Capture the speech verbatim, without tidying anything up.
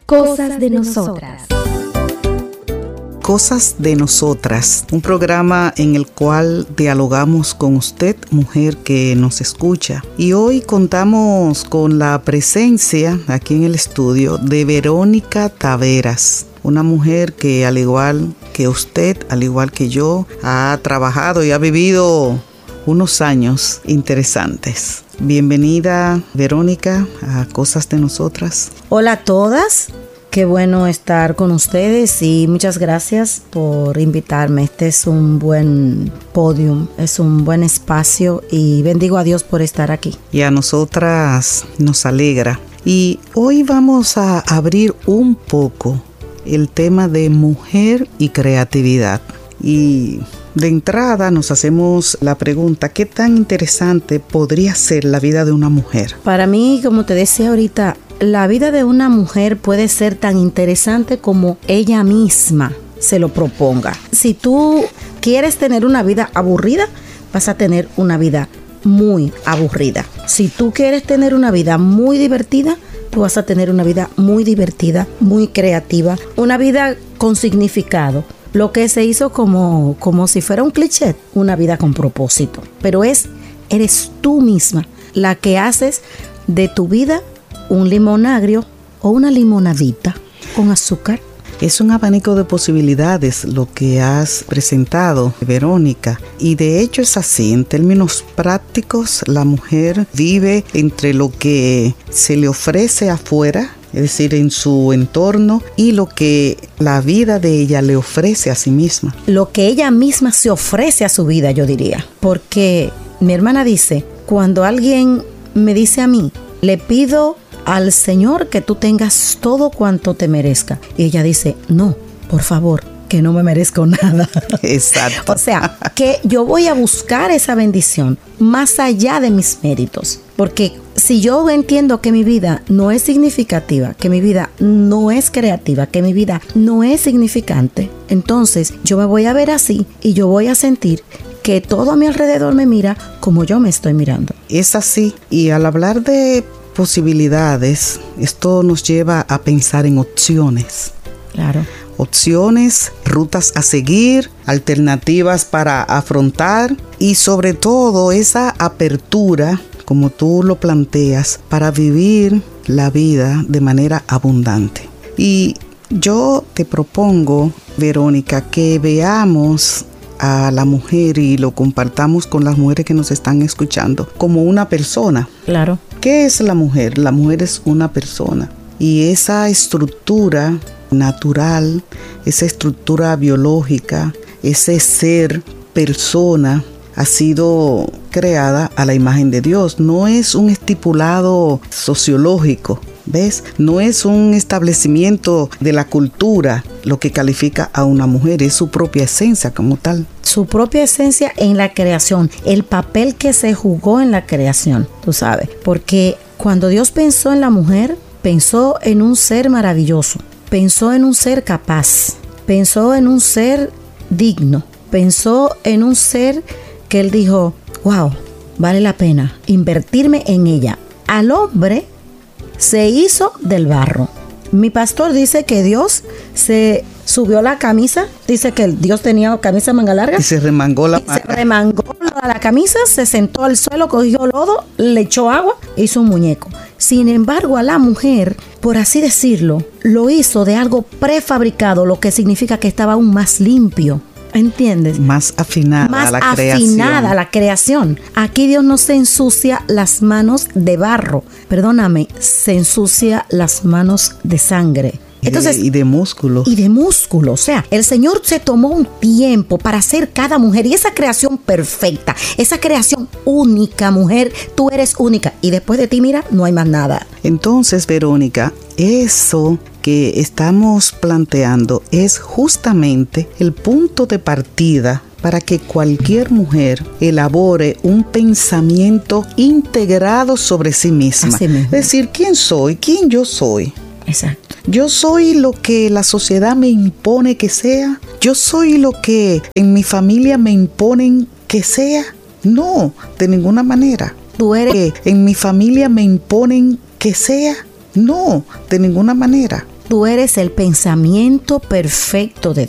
Cosas de Nosotras. Cosas de Nosotras, un programa en el cual dialogamos con usted, mujer que nos escucha. Y hoy contamos con la presencia aquí en el estudio de Verónica Taveras, una mujer que al igual que usted, al igual que yo, ha trabajado y ha vivido unos años interesantes. Bienvenida, Verónica, a Cosas de Nosotras. Hola a todas. Qué bueno estar con ustedes y muchas gracias por invitarme. Este es un buen podium, es un buen espacio y bendigo a Dios por estar aquí. Y a nosotras nos alegra. Y hoy vamos a abrir un poco el tema de mujer y creatividad. Y de entrada nos hacemos la pregunta, ¿qué tan interesante podría ser la vida de una mujer? Para mí, como te decía ahorita, la vida de una mujer puede ser tan interesante como ella misma se lo proponga. Si tú quieres tener una vida aburrida, vas a tener una vida muy aburrida. Si tú quieres tener una vida muy divertida, tú vas a tener una vida muy divertida, muy creativa, una vida con significado. Lo que se hizo como, como si fuera un cliché, una vida con propósito. Pero es, eres tú misma la que haces de tu vida un limón agrio o una limonadita con azúcar. Es un abanico de posibilidades lo que has presentado, Verónica, y de hecho es así. En términos prácticos, la mujer vive entre lo que se le ofrece afuera, es decir, en su entorno, y lo que la vida de ella le ofrece a sí misma. Lo que ella misma se ofrece a su vida, yo diría. Porque mi hermana dice, cuando alguien me dice a mí, le pido al Señor que tú tengas todo cuanto te merezca. Y ella dice, no, por favor, que no me merezco nada. Exacto. O sea, que yo voy a buscar esa bendición más allá de mis méritos. Porque si yo entiendo que mi vida no es significativa, que mi vida no es creativa, que mi vida no es significante, entonces yo me voy a ver así y yo voy a sentir que todo a mi alrededor me mira como yo me estoy mirando. Es así. Y al hablar de posibilidades, esto nos lleva a pensar en opciones. Claro. Opciones, rutas a seguir, alternativas para afrontar y sobre todo esa apertura, como tú lo planteas, para vivir la vida de manera abundante. Y yo te propongo, Verónica, que veamos a la mujer y lo compartamos con las mujeres que nos están escuchando como una persona. Claro. ¿Qué es la mujer? La mujer es una persona y esa estructura natural, esa estructura biológica, ese ser persona ha sido creada a la imagen de Dios. No es un estipulado sociológico, ¿ves? No es un establecimiento de la cultura lo que califica a una mujer, es su propia esencia como tal. Su propia esencia en la creación, el papel que se jugó en la creación, tú sabes. Porque cuando Dios pensó en la mujer, pensó en un ser maravilloso, pensó en un ser capaz, pensó en un ser digno, pensó en un ser que Él dijo, wow, vale la pena invertirme en ella. Al hombre se hizo del barro. Mi pastor dice que Dios se subió la camisa, dice que Dios tenía camisa manga larga. Y se remangó la manga. Se remangó la camisa, se sentó al suelo, cogió lodo, le echó agua, hizo un muñeco. Sin embargo, a la mujer, por así decirlo, lo hizo de algo prefabricado, lo que significa que estaba aún más limpio. ¿Entiendes? Más afinada más a la afinada creación. Más afinada a la creación. Aquí Dios no se ensucia las manos de barro. Perdóname, se ensucia las manos de sangre. Y, Entonces, de, y de músculo. Y de músculo. O sea, el Señor se tomó un tiempo para hacer cada mujer. Y esa creación perfecta, esa creación única, mujer, tú eres única. Y después de ti, mira, no hay más nada. Entonces, Verónica, eso que estamos planteando es justamente el punto de partida para que cualquier mujer elabore un pensamiento integrado sobre sí misma. Así mismo. Es decir, ¿quién soy? ¿Quién yo soy? Exacto. Yo soy lo que la sociedad me impone que sea. Yo soy lo que en mi familia me imponen que sea. No, de ninguna manera. Tú eres. Que en mi familia me imponen que sea. No, de ninguna manera. Tú eres el pensamiento perfecto de